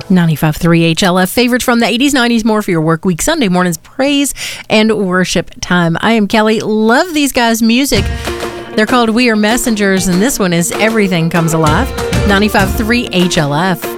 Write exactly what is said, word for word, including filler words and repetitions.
ninety-five point three H L F, favorites from the eighties, nineties, more for your work week, Sunday mornings, praise and worship time. I am Kelly. Love these guys' music. They're called We Are Messengers, and this one is Everything Comes Alive. ninety-five point three H L F.